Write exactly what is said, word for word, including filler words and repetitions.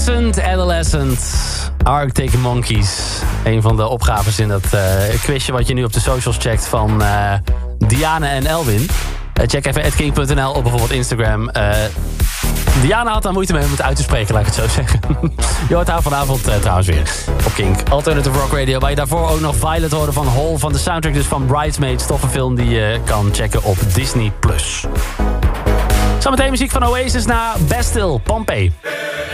Innocent Adolescent, Arctic Monkeys. Een van de opgaves in dat uh, quizje wat je nu op de socials checkt van uh, Diana en Elwin. Uh, check even at king punt n l op bijvoorbeeld Instagram. Uh, Diana had daar moeite mee om het uit te spreken, laat ik het zo zeggen. Je hoort haar vanavond uh, trouwens weer op Kink. Alternative Rock Radio, waar je daarvoor ook nog Violet hoorde van Hall, van de soundtrack dus van Bridesmaids. Toffe film die je kan checken op Disney plus. Zometeen muziek van Oasis naar Bastille, Pompeii.